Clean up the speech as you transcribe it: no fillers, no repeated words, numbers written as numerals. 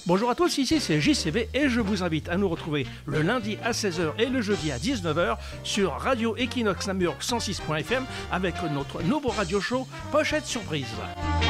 Bonjour à tous, ici c'est JCV et je vous invite à nous retrouver le lundi à 16h et le jeudi à 19h sur Radio Equinox Namur 106.fm avec notre nouveau radio show Pochette Surprise.